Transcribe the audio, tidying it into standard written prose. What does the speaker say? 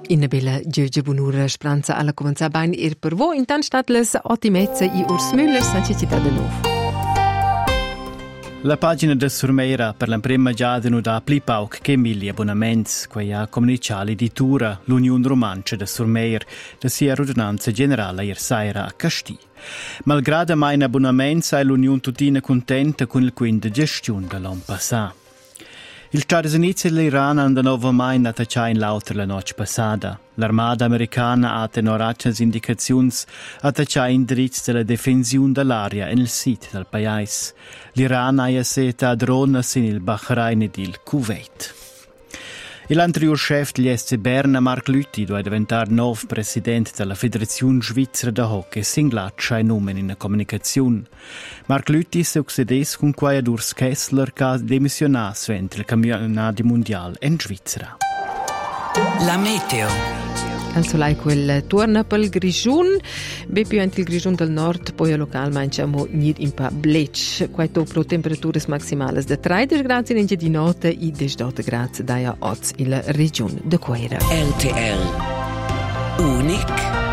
In bella Giorgia Bonura Speranza alla cominciare bene per voi. Intanto state le 8:30 e Urs Müller sa città di nuovo. La pagina de Surmeira per la prima giornata da Plipauk che mille abbonaments che ha comunicato l'editura l'Unione Romancia de Surmeir da sia ordinanza generale ieri sera a Castì. Malgrado mai in abbonaments è l'Unione tutina contenta con il quinto gestione dell'anno passato. Il Stati Uniti e l'Iran hanno nuovamente attaccato in l'altra la notte passata. L'armata americana ha tenorato indicazioni attaccato in diritto della difensione dell'area nel sito del paese. L'Iran ha seta drone in il Bahrain e il Kuwait. L'anterior chef degli SC Berna, Marc Lüthi, deve diventare nuovo presidente della Federazione Svizzera de Hockey, singlato in nome in comunicazione. Marc Lüthi succedesse con Urs Kessler, che ha demissionato durante il campionato mondiale in Svizzera. La meteo. Also lei quel torna pel Grigiun, be più anche il Grigiun del nord, poi a local mangiamo nid in pa blec. Questo pro temperaturas maximales de 13 gradi in di notte e 18 gradi da 8 in la regione de Queira. LTL. Unic